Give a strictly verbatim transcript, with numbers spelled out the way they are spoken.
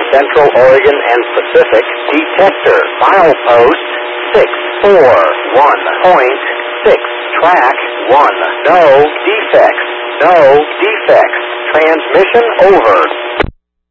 Central Oregon and Pacific. Detector. Milepost six four one point six. Track one. No defects. No defects. Transmission over.